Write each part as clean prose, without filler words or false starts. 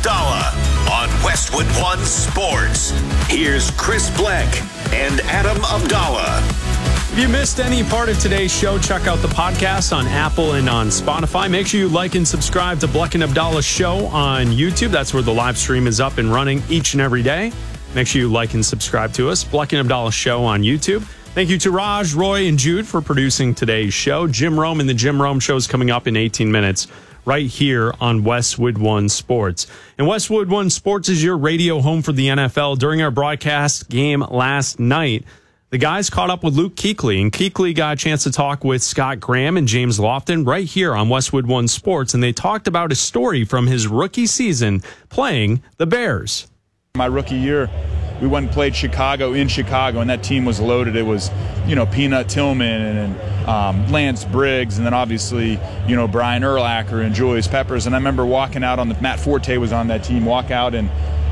Abdallah on Westwood One Sports. Here's Chris Bleck and Adam Abdallah. If you missed any part of today's show, check out the podcast on Apple and on Spotify. Make sure you like and subscribe to Bleck and Abdallah's show on YouTube. That's where the live stream is up and running each and every day. Make sure you like and subscribe to us. Bleck and Abdallah's show on YouTube. Thank you to Raj, Roy, and Jude for producing today's show. Jim Rome and the Jim Rome Show is coming up in 18 minutes right here on Westwood One Sports. And Westwood One Sports is your radio home for the NFL. During our broadcast game last night, the guys caught up with Luke Kuechly, and Kuechly got a chance to talk with Scott Graham and James Lofton right here on Westwood One Sports, and they talked about a story from his rookie season playing the Bears. My rookie year, we went and played Chicago in Chicago, and that team was loaded. It was, Peanut Tillman and Lance Briggs, and then obviously, Brian Urlacher and Julius Peppers. And I remember walking out on Matt Forte was on that team, walk out, and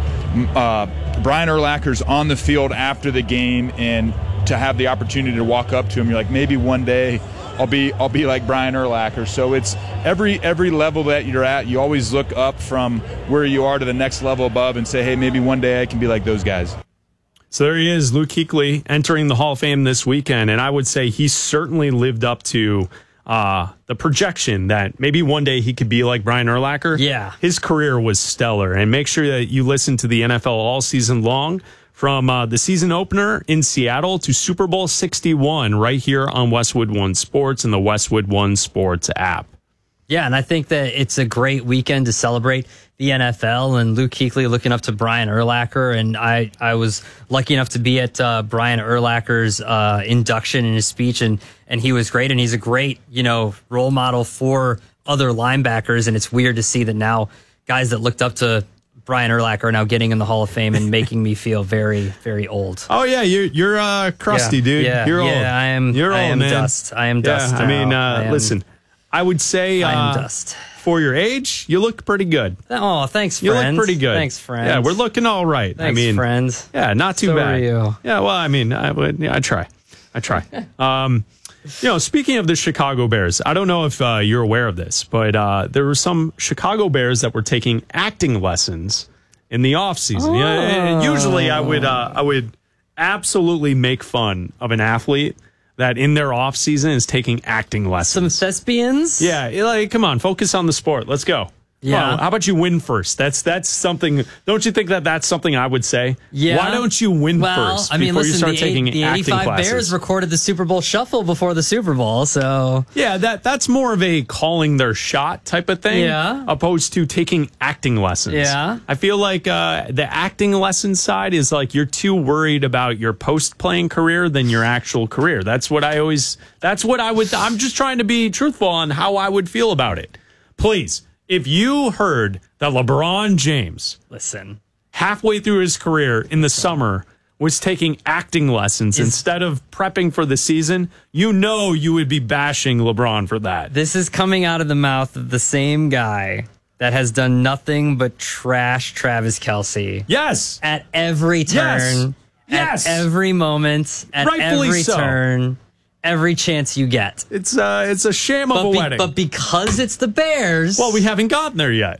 Brian Urlacher's on the field after the game, and to have the opportunity to walk up to him, you're like, maybe one day I'll be like Brian Urlacher. So it's every level that you're at, you always look up from where you are to the next level above and say, hey, maybe one day I can be like those guys. So there he is, Luke Kuechly, entering the Hall of Fame this weekend, and I would say he certainly lived up to the projection that maybe one day he could be like Brian Urlacher. Yeah. His career was stellar, and make sure that you listen to the NFL all season long, from the season opener in Seattle to Super Bowl 61 right here on Westwood One Sports and the Westwood One Sports app. Yeah, and I think that it's a great weekend to celebrate the NFL, and Luke Kuechly looking up to Brian Urlacher, and I was lucky enough to be at Brian Urlacher's induction in his speech, and he was great, and he's a great, role model for other linebackers, and it's weird to see that now guys that looked up to Brian Urlacher are now getting in the Hall of Fame and making me feel very, very old. Oh yeah, you're crusty, dude. Yeah, you're old. Yeah, I am. You're I old, am man. dust. I am dust. Yeah, I mean, listen, I would say I am dust. For your age, you look pretty good. Oh, thanks, friends. You look pretty good. Thanks, friends. Yeah, we're looking all right. Thanks, friends. Yeah, not too So bad. are you. Yeah, well, I mean, I try. Speaking of the Chicago Bears, I don't know if you're aware of this, but there were some Chicago Bears that were taking acting lessons in the offseason. Oh. Yeah, usually I would absolutely make fun of an athlete that in their offseason is taking acting lessons. Some thespians? Yeah, like, come on, focus on the sport. Let's go. Yeah. How about you win first? That's something. Don't you think that's something I would say? Yeah. Why don't you win first before you start taking the acting 85 classes? Bears recorded the Super Bowl shuffle before the Super Bowl, so Yeah, that's more of a calling their shot type of thing, opposed to taking acting lessons. Yeah. I feel like the acting lesson side is like you're too worried about your post-playing career than your actual career. I'm just trying to be truthful on how I would feel about it. Please, if you heard that LeBron James, halfway through his career in the summer, was taking acting lessons instead of prepping for the season, you would be bashing LeBron for that. This is coming out of the mouth of the same guy that has done nothing but trash Travis Kelce. Yes. At every turn. Yes. At every moment. At Rightfully every so. turn. Every chance you get. It's a sham of a wedding. But because it's the Bears. Well, we haven't gotten there yet.